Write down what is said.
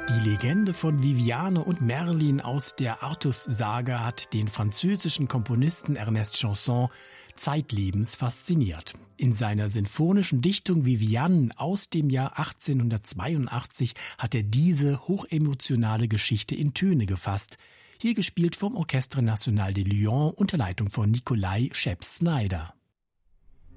Die Legende von Viviane und Merlin aus der Artus-Sage hat den französischen Komponisten Ernest Chausson zeitlebens fasziniert. In seiner sinfonischen Dichtung Viviane aus dem Jahr 1882 hat er diese hochemotionale Geschichte in Töne gefasst. Hier gespielt vom Orchestre National de Lyon unter Leitung von Nikolai Scheps-Snyder.